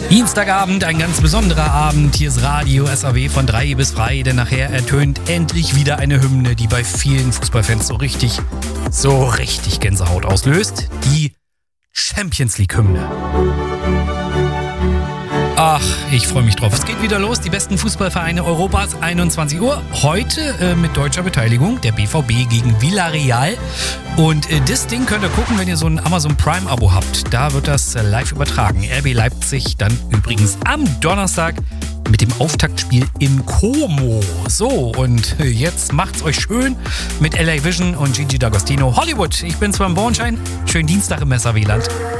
Dienstagabend, ein ganz besonderer Abend. Hier ist Radio SAW von 3 bis frei, denn nachher ertönt endlich wieder eine Hymne, die bei vielen Fußballfans so richtig Gänsehaut auslöst. Die Champions League-Hymne. Ach, ich freue mich drauf. Es geht wieder los. Die besten Fußballvereine Europas, 21 Uhr. Heute mit deutscher Beteiligung, der BVB gegen Villarreal. Und das Ding könnt ihr gucken, wenn ihr so ein Amazon Prime-Abo habt. Da wird das live übertragen. RB Leipzig dann übrigens am Donnerstag mit dem Auftaktspiel in Como. So, und jetzt macht's euch schön mit LA Vision und Gigi D'Agostino. Hollywood, ich bin Sven Bornschein. Schönen Dienstag im Messerwieland.